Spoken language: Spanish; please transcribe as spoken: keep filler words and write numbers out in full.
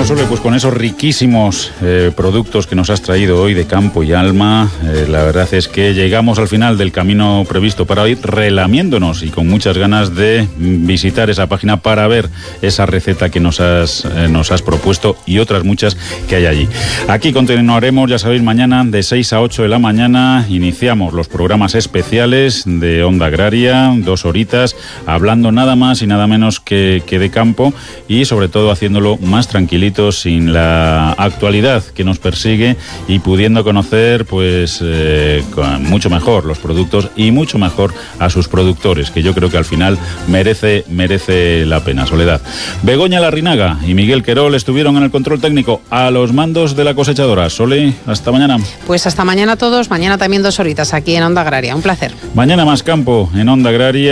Bueno, Sole, pues con esos riquísimos eh, productos que nos has traído hoy de campo y alma, eh, la verdad es que llegamos al final del camino previsto para hoy, relamiéndonos y con muchas ganas de visitar esa página para ver esa receta que nos has, eh, nos has propuesto y otras muchas que hay allí. Aquí continuaremos, ya sabéis, mañana de seis a ocho de la mañana iniciamos los programas especiales de Onda Agraria, dos horitas, hablando nada más y nada menos que, que de campo y sobre todo haciéndolo más tranquilo, sin la actualidad que nos persigue y pudiendo conocer pues eh, mucho mejor los productos y mucho mejor a sus productores, que yo creo que al final merece, merece la pena. Soledad. Begoña Larrinaga y Miguel Querol estuvieron en el control técnico a los mandos de la cosechadora. Sole, hasta mañana. Pues hasta mañana a todos, mañana también dos horitas aquí en Onda Agraria. Un placer. Mañana más campo en Onda Agraria.